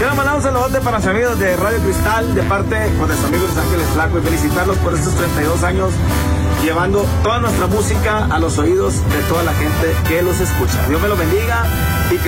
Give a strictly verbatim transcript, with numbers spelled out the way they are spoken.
Quiero mandar un saludote para los amigos de Radio Cristal, de parte pues, de sus amigos Los Ángeles Flaco, y felicitarlos por estos treinta y dos años, llevando toda nuestra música a los oídos de toda la gente que los escucha. Dios me lo bendiga y que